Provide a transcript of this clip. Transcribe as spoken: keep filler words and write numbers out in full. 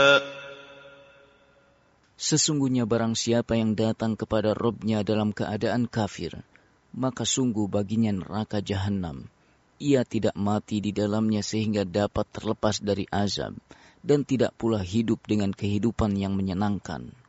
Sesungguhnya barang siapa yang datang kepada Rabb-Nya dalam keadaan kafir, maka sungguh baginya neraka jahanam. Ia tidak mati di dalamnya sehingga dapat terlepas dari azab, dan tidak pula hidup dengan kehidupan yang menyenangkan.